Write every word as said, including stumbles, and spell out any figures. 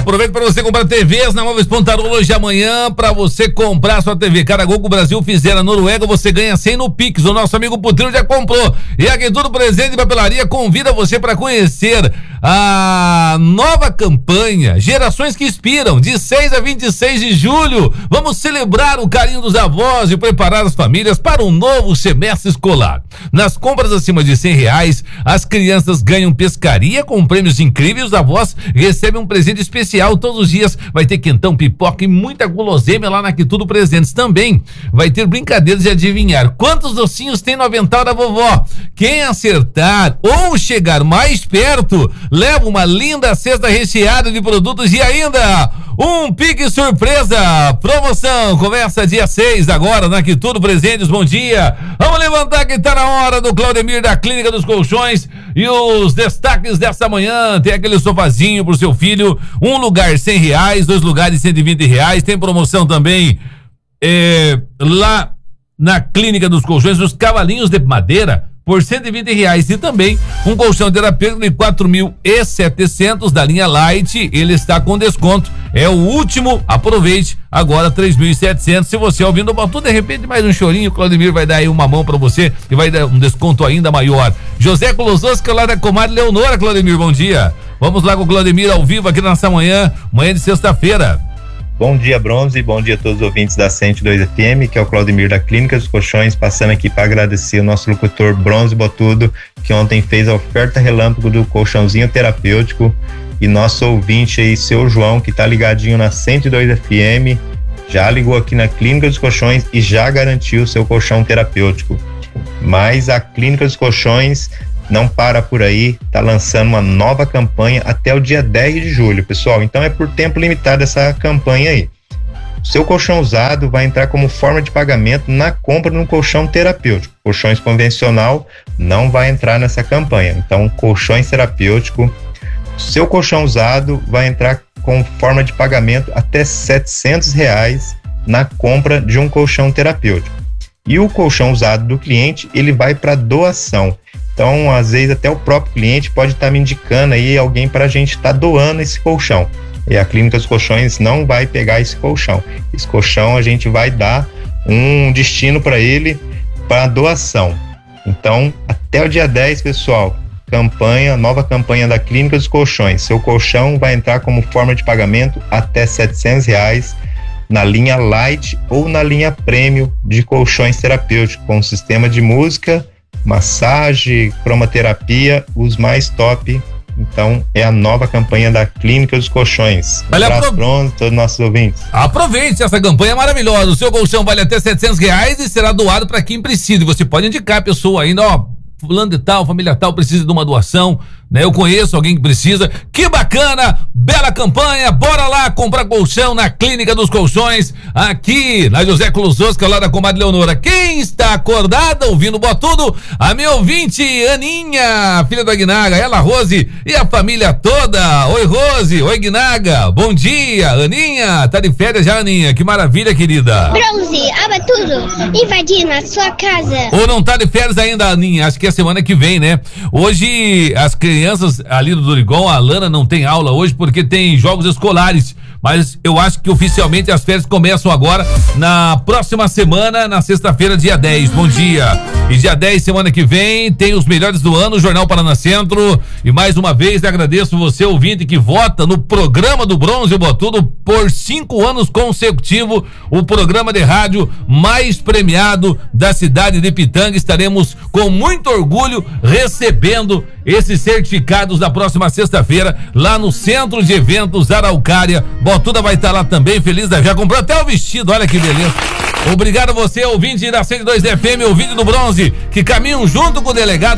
aproveita para você comprar T Vs na Móveis Pontarolo hoje e amanhã para você comprar sua T V. Cada gol que o Brasil fizer na Noruega, você ganha cem no Pix. O nosso amigo Putrino já comprou. E aqui tudo presente de papelaria convida você para conhecer a nova campanha Gerações que Inspiram, de seis a vinte e seis de julho. Vamos celebrar o carinho dos avós e preparar as famílias para um novo semestre escolar. Nas compras acima de cem reais, as crianças ganham pescaria com prêmios incríveis. Os avós recebem um presente especial todos os dias. Vai ter quentão, pipoca e muita guloseima lá na Que Tudo Presentes. Também vai ter brincadeiras de adivinhar quantos docinhos tem no avental da vovó. Quem acertar ou chegar mais perto leva uma linda cesta recheada de produtos e ainda um pique surpresa. Promoção começa dia seis agora na Que Tudo Presentes. Bom dia. Vamos levantar que tá na hora do Claudemir da Clínica dos Colchões. E os destaques dessa manhã: tem aquele sofazinho pro seu filho, um lugar cem reais, dois lugares cento e vinte reais. Tem promoção também é, lá na Clínica dos Colchões, os cavalinhos de madeira por cento e vinte reais, e também um colchão terapêutico de quatro mil e setecentos da linha Light. Ele está com desconto, é o último, aproveite agora três mil e setecentos. Se você ouvindo o Batu, de repente mais um chorinho, o Claudemir vai dar aí uma mão para você e vai dar um desconto ainda maior. José Colososco, lá da comadre Leonora. Claudemir, bom dia. Vamos lá com o Claudemir ao vivo aqui nessa manhã, manhã de sexta-feira. Bom dia, Bronze, bom dia a todos os ouvintes da cento e dois F M, que é o Claudemir da Clínica dos Colchões, passando aqui para agradecer o nosso locutor Bronze Botudo, que ontem fez a oferta relâmpago do colchãozinho terapêutico, e nosso ouvinte aí, seu João, que tá ligadinho na cento e dois F M, já ligou aqui na Clínica dos Colchões e já garantiu o seu colchão terapêutico. Mas a Clínica dos Colchões não para por aí, tá lançando uma nova campanha até o dia dez de julho, pessoal. Então é por tempo limitado essa campanha aí. O seu colchão usado vai entrar como forma de pagamento na compra de um colchão terapêutico. Colchões convencional não vai entrar nessa campanha. Então, colchões terapêutico, seu colchão usado vai entrar com forma de pagamento até setecentos reais na compra de um colchão terapêutico. E o colchão usado do cliente, ele vai para doação. Então, às vezes, até o próprio cliente pode estar tá me indicando aí alguém para a gente estar tá doando esse colchão. E a Clínica dos Colchões não vai pegar esse colchão. Esse colchão a gente vai dar um destino para ele para doação. Então, até o dia dez, pessoal, campanha, nova campanha da Clínica dos Colchões. Seu colchão vai entrar como forma de pagamento até setecentos reais na linha Light ou na linha Premium de colchões terapêuticos, com sistema de música, massagem, cromoterapia, os mais top. Então é a nova campanha da Clínica dos Colchões. Um abraço, apro... pronto, todos os nossos ouvintes. Aproveite essa campanha maravilhosa. O seu colchão vale até setecentos reais e será doado para quem precisa. Você pode indicar a pessoa ainda, ó, fulano de tal, família tal, precisa de uma doação, né? Eu conheço alguém que precisa. Que bacana, bela campanha. Bora lá comprar colchão na Clínica dos Colchões, aqui na José Colososco, lá da comadre Leonora. Quem está acordada ouvindo o Botudo? A minha ouvinte Aninha, filha da Guinaga, ela, Rose e a família toda. Oi, Rose, oi, Guinaga, bom dia. Aninha, tá de férias já, Aninha? Que maravilha, querida. Bronze, aba tudo, invadindo a sua casa. Ou não tá de férias ainda, Aninha? Acho que é semana que vem, né? Hoje as crianças ali do Dorigon, a Alana não tem aula hoje porque tem jogos escolares, mas eu acho que oficialmente as férias começam agora na próxima semana, na sexta-feira, dia dez. Bom dia. E dia dez, semana que vem, tem os melhores do ano, Jornal Paraná Centro. E mais uma vez agradeço você, ouvinte, que vota no programa do Bronze Botudo por cinco anos consecutivos, o programa de rádio mais premiado da cidade de Pitanga. Estaremos com muito orgulho recebendo esses certificados da próxima sexta-feira lá no Centro de Eventos Araucária. Botuda vai estar lá também, feliz da já comprou até o vestido, olha que beleza. Obrigado a você, ouvinte da cento e dois F M, ouvinte do Bronze, que caminham junto com o delegado